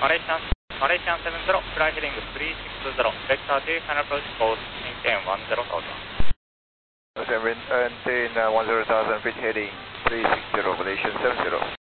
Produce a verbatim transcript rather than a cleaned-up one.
Malaysian, Malaysian seven zero, fly heading three six zero, vector T, final approach course, maintain one zero thousand. Maintain one zero thousand, pitch heading three six zero, Malaysian seven zero.